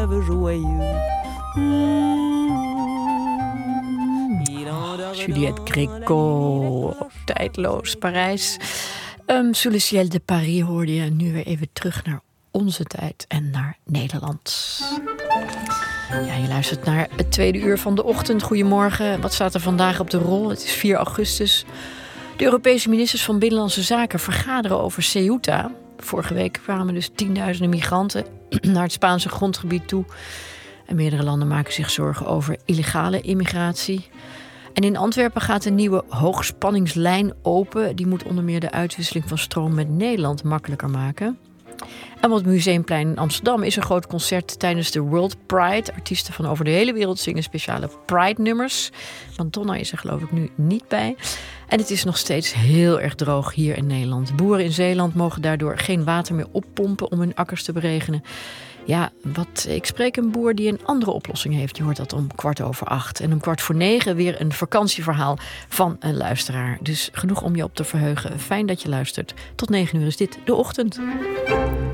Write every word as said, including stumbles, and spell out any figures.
rêve joyeux. Juliette Gréco, tijdloos Parijs. Um, Sous le ciel de Paris hoorde je. Nu weer even terug naar onze tijd en naar Nederland. Ja, je luistert naar het tweede uur van de ochtend. Goedemorgen. Wat staat er vandaag op de rol? Het is vier augustus. De Europese ministers van Binnenlandse Zaken vergaderen over Ceuta. Vorige week kwamen dus tienduizenden migranten naar het Spaanse grondgebied toe. En meerdere landen maken zich zorgen over illegale immigratie. En in Antwerpen gaat een nieuwe hoogspanningslijn open. Die moet onder meer de uitwisseling van stroom met Nederland makkelijker maken. En op het Museumplein in Amsterdam is een groot concert tijdens de World Pride. Artiesten van over de hele wereld zingen speciale Pride-nummers. Madonna is er geloof ik nu niet bij. En het is nog steeds heel erg droog hier in Nederland. Boeren in Zeeland mogen daardoor geen water meer oppompen om hun akkers te beregenen. Ja, wat, ik spreek een boer die een andere oplossing heeft. Je hoort dat om kwart over acht. En om kwart voor negen weer een vakantieverhaal van een luisteraar. Dus genoeg om je op te verheugen. Fijn dat je luistert. Tot negen uur is dit De Ochtend.